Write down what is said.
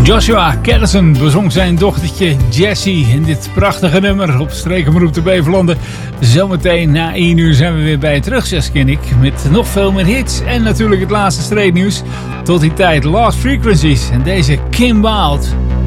Joshua Caddison bezong zijn dochtertje Jessie in dit prachtige nummer op Strekenberoep de Beverlanden. Zometeen na 1 uur zijn we weer bij je terug, Saskia en ik, met nog veel meer hits en natuurlijk het laatste streeknieuws. Tot die tijd Lost Frequencies en deze Kim Wilde.